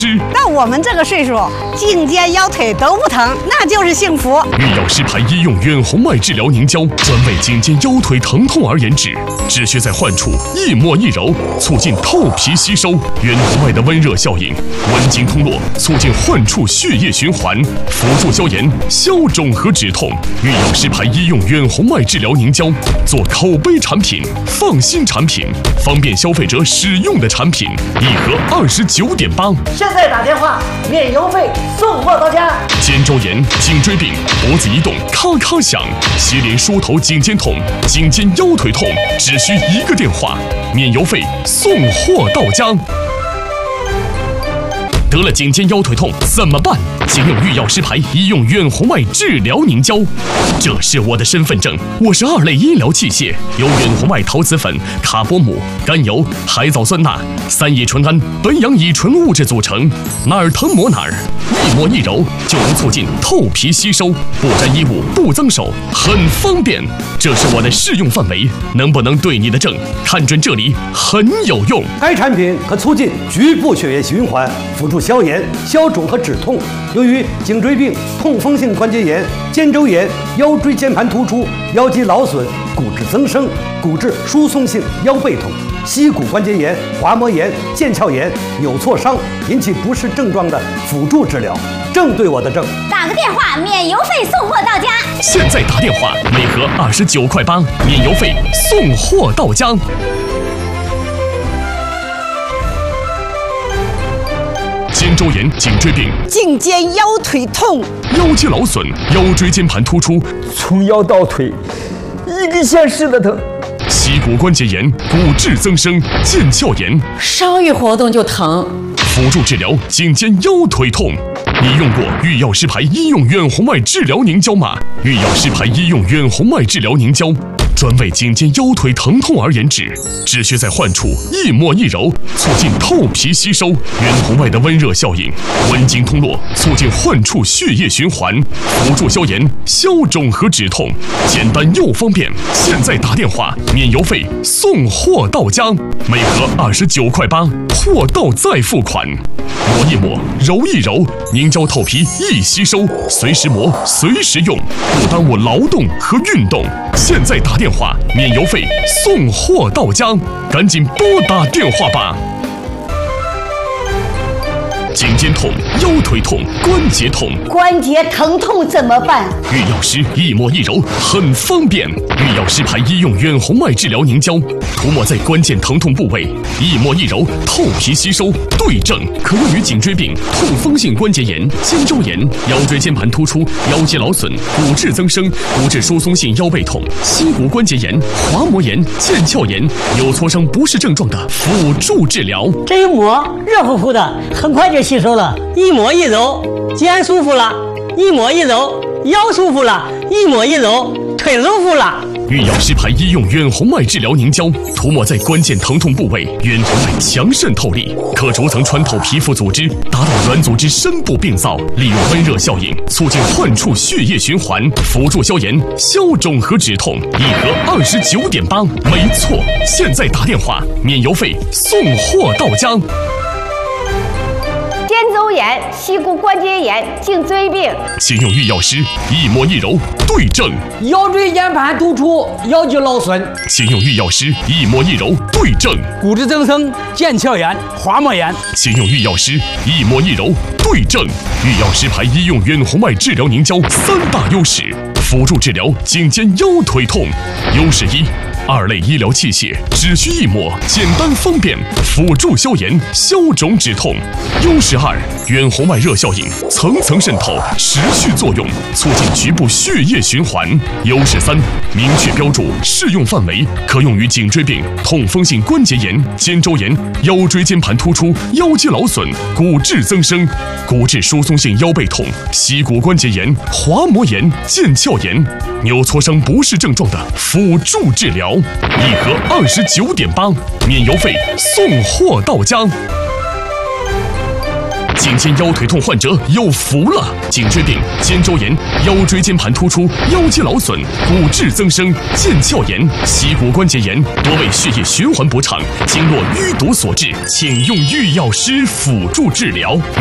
到我们这个岁数，颈肩腰腿都不疼，那就是幸福。 御药师牌医用远红外治疗凝胶，专为颈肩腰腿疼痛而研制，只需在患处一抹一揉，促进透皮吸收，远红外的温热效应，温经通络，促进患处血液循环，辅助消炎、消肿和止痛。御药师牌医用远红外治疗凝胶，做口碑产品、放心产品、方便消费者使用的产品，一盒29.8。 现在打电话，免邮费，送货到家。 肩周炎、颈椎病、脖子移动咔咔响，接连梳头颈肩痛、颈肩腰腿痛，只需一个电话，免邮费，送货到家。得了颈肩腰腿痛怎么办？请用御药师牌医用远红外治疗凝胶，这是我的身份证，我是2类医疗器械，由远红外陶瓷粉、卡波姆、甘油、海藻酸钠、3乙醇胺、苯氧乙醇物质组成，哪儿疼抹哪儿，一抹一揉就能促进透皮吸收，不沾衣物，不脏手，很方便。这是我的适用范围，能不能对你的症？看准这里很有用。 该产品可促进局部血液循环，辅助消炎、消肿和止痛。由于颈椎病、痛风性关节炎、肩周炎、腰椎间盘突出、腰肌劳损、骨质增生、骨质疏松性腰背痛、膝骨关节炎、滑膜炎、腱鞘炎、扭挫伤引起不适症状的辅助治疗，正对我的症。 打个电话，免邮费送货到家。 现在打电话，每盒29.8块，免邮费，送货到家。肩周炎、颈椎病、 颈肩腰腿痛、 腰肌劳损、腰椎间盘突出， 从腰到腿，一个县市的疼。 膝骨关节炎、骨质增生、腱鞘炎， 稍一活动就疼。 辅助治疗颈肩腰腿痛。你用过御药师牌医用远红外治疗凝胶吗？御药师牌医用远红外治疗凝胶，专为颈肩腰腿疼痛而研制，只需在患处一抹一揉，促进透皮吸收，远红外的温热效应，温经通络，促进患处血液循环，辅助消炎、消肿和止痛，简单又方便。现在打电话，免邮费，送货到家，每盒29.8块，货到再付款。抹一抹，揉一揉，凝胶透皮易吸收，随时磨，随时用，不耽误劳动和运动。现在打电话，免邮费，送货到家，赶紧拨打电话吧。颈肩痛、腰腿痛、关节痛， 关节疼痛怎么办？ 御药师一抹一揉很方便。御药师牌医用远红外治疗凝胶，涂抹在关键疼痛部位，一抹一揉透皮吸收，对症，可用于颈椎病、痛风性关节炎、肩周炎、腰椎间盘突出、腰肌劳损、骨质增生、骨质疏松性腰背痛、膝骨关节炎、滑膜炎、腱鞘炎、扭挫伤不适症状的辅助治疗。 这一抹热乎乎的，很快就吸收了，一抹一揉，肩舒服了；一抹一揉，腰舒服了；一抹一揉，腿舒服了。 御药师牌医用远红外治疗凝胶，涂抹在关键疼痛部位，远红外强渗透力，可逐层穿透皮肤组织，达到软组织深部病灶，利用温热效应，促进患处血液循环，辅助消炎、消肿和止痛。一盒29.8，没错。现在打电话，免邮费，送货到家。 肩周炎、膝骨关节炎、颈椎病， 请用御药师一抹一揉对症。 腰椎间盘突出、腰肌劳损， 请用御药师一抹一揉对症。 骨质增生、腱鞘炎、滑膜炎， 请用御药师一抹一揉对症。御药师牌医用远红外治疗凝胶3大优势，辅助治疗颈肩腰腿痛。优势1。2类医疗器械，只需一抹，简单方便，辅助消炎、消肿止痛。优势2，远红外热效应，层层渗透，持续作用，促进局部血液循环。优势3，明确标注，适用范围，可用于颈椎病、痛风性关节炎、肩周炎、腰椎间盘突出、腰肌劳损、骨质增生、骨质疏松性腰背痛、膝骨关节炎、滑膜炎、腱鞘炎、扭挫伤不适症状的辅助治疗。一盒29.8，免邮费，送货到家。颈颈肩腰腿痛患者有福了！颈椎病、肩周炎、腰椎间盘突出、腰肌劳损、骨质增生、腱鞘炎、膝骨关节炎，多为血液循环不畅、经络淤堵所致，请用御药师辅助治疗。